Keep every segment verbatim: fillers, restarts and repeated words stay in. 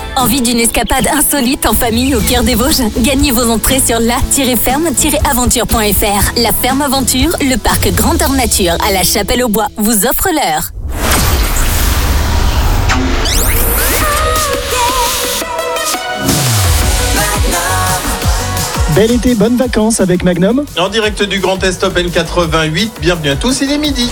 Envie d'une escapade insolite en famille au cœur des Vosges? Gagnez vos entrées sur la tiret ferme tiret aventure point f r. La Ferme Aventure, le parc Grandeur Nature à la Chapelle-aux-Bois vous offre l'heure. Bel été, bonnes vacances avec Magnum. En direct du Grand Est Open quatre-vingt-huit, bienvenue à tous, il est midi.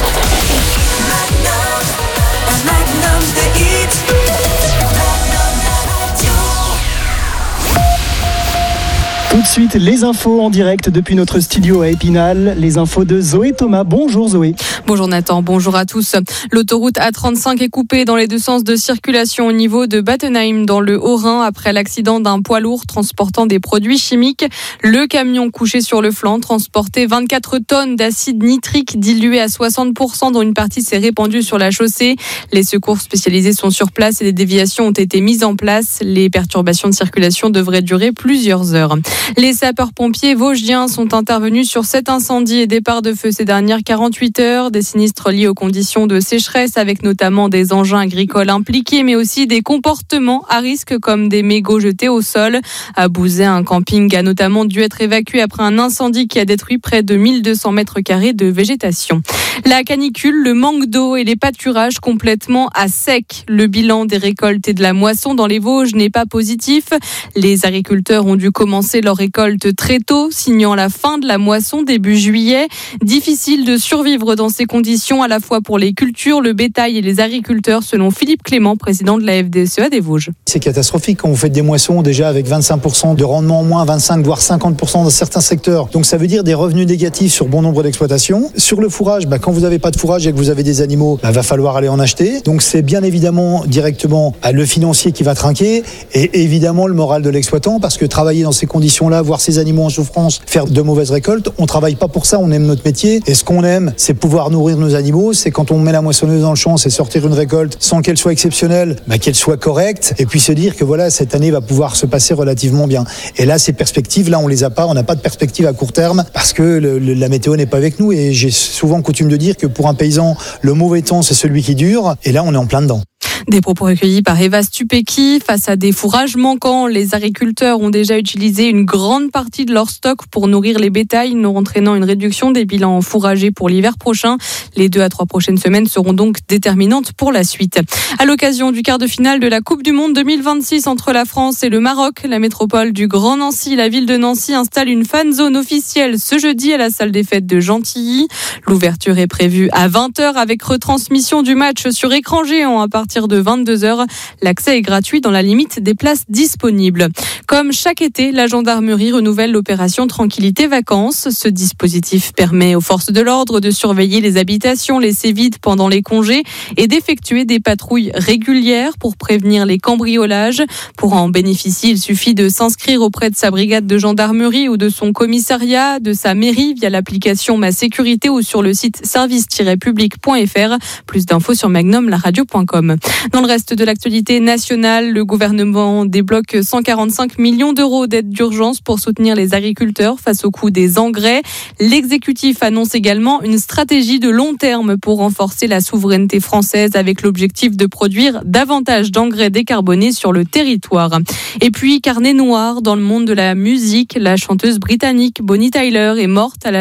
Tout de suite, les infos en direct depuis notre studio à Épinal. Les infos de Zoé Thomas. Bonjour Zoé. Bonjour Nathan, bonjour à tous. L'autoroute A trente-cinq est coupée dans les deux sens de circulation au niveau de Battenheim dans le Haut-Rhin après l'accident d'un poids lourd transportant des produits chimiques. Le camion couché sur le flanc transportait vingt-quatre tonnes d'acide nitrique dilué à soixante pour cent dont une partie s'est répandue sur la chaussée. Les secours spécialisés sont sur place et des déviations ont été mises en place. Les perturbations de circulation devraient durer plusieurs heures. Les sapeurs-pompiers vosgiens sont intervenus sur cet incendie et départ de feu ces dernières quarante-huit heures. Des sinistres liés aux conditions de sécheresse avec notamment des engins agricoles impliqués mais aussi des comportements à risque comme des mégots jetés au sol. À Bouzet, un camping a notamment dû être évacué après un incendie qui a détruit près de mille deux cents mètres carrés de végétation. La canicule, le manque d'eau et les pâturages complètement à sec. Le bilan des récoltes et de la moisson dans les Vosges n'est pas positif. Les agriculteurs ont dû commencer leur récolte très tôt, signant la fin de la moisson début juillet. Difficile de survivre dans ces conditions, à la fois pour les cultures, le bétail et les agriculteurs, selon Philippe Clément, président de la F D S E A des Vosges. C'est catastrophique quand vous faites des moissons déjà avec vingt-cinq pour cent de rendement en moins, vingt-cinq voire cinquante pour cent dans certains secteurs. Donc ça veut dire des revenus négatifs sur bon nombre d'exploitations. Sur le fourrage, bah, quand vous n'avez pas de fourrage et que vous avez des animaux, bah, va falloir aller en acheter. Donc c'est bien évidemment directement bah, le financier qui va trinquer et évidemment le moral de l'exploitant, parce que travailler dans ces conditions-là, voir ses animaux en souffrance, faire de mauvaises récoltes, on travaille pas pour ça, on aime notre métier. Et ce qu'on aime, c'est pouvoir nourrir nos animaux. C'est quand on met la moissonneuse dans le champ, c'est sortir une récolte sans qu'elle soit exceptionnelle, bah, qu'elle soit correcte, et puis se dire que voilà, cette année va pouvoir se passer relativement bien. Et là, ces perspectives, là, on les a pas, on n'a pas de perspective à court terme parce que le, le, la météo n'est pas avec nous. Et j'ai souvent coutume de dire que pour un paysan, le mauvais temps, c'est celui qui dure. Et là, on est en plein dedans. Des propos recueillis par Eva Stupeki. Face à des fourrages manquants, les agriculteurs ont déjà utilisé une grande partie de leur stock pour nourrir les bétails, entraînant une réduction des bilans fourragés pour l'hiver prochain. Les deux à trois prochaines semaines seront donc déterminantes pour la suite. À l'occasion du quart de finale de la Coupe du Monde deux mille vingt-six entre la France et le Maroc, la métropole du Grand Nancy, la ville de Nancy, installe une fan zone officielle ce jeudi à la salle des fêtes de Gentilly. L'ouverture est prévue à vingt heures avec retransmission du match sur écran géant à partir de vingt-deux heures. L'accès est gratuit dans la limite des places disponibles. Comme chaque été, la gendarmerie renouvelle l'opération Tranquillité Vacances. Ce dispositif permet aux forces de l'ordre de surveiller les habitations laissées vides pendant les congés et d'effectuer des patrouilles régulières pour prévenir les cambriolages. Pour en bénéficier, il suffit de s'inscrire auprès de sa brigade de gendarmerie ou de son commissariat, de sa mairie via l'application Ma Sécurité ou sur le site service tiret public point f r. Plus d'infos sur magnum la radio point com. Dans le reste de l'actualité nationale, le gouvernement débloque cent quarante-cinq millions d'euros d'aide d'urgence pour soutenir les agriculteurs face au coût des engrais. L'exécutif annonce également une stratégie de long terme pour renforcer la souveraineté française avec l'objectif de produire davantage d'engrais décarbonés sur le territoire. Et puis, carnet noir dans le monde de la musique, la chanteuse britannique Bonnie Tyler est morte à la